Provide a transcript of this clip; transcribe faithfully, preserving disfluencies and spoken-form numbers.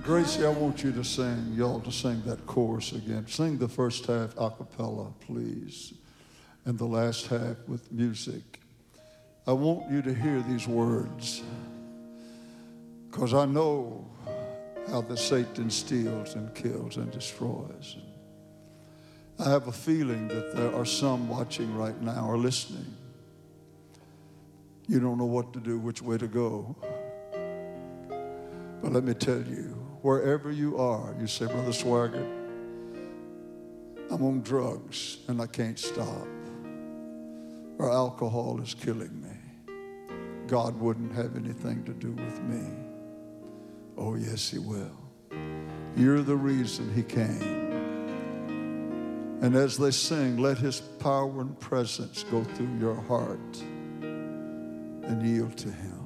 Gracie, I want you to sing, y'all to sing that chorus again. Sing the first half a cappella, please, and the last half with music. I want you to hear these words, because I know how the Satan steals and kills and destroys. I have a feeling that there are some watching right now or listening. You don't know what to do, which way to go. But let me tell you, wherever you are, you say, Brother Swaggart, I'm on drugs and I can't stop. Or alcohol is killing me. God wouldn't have anything to do with me. Oh, yes, he will. You're the reason he came. And as they sing, let his power and presence go through your heart and yield to him.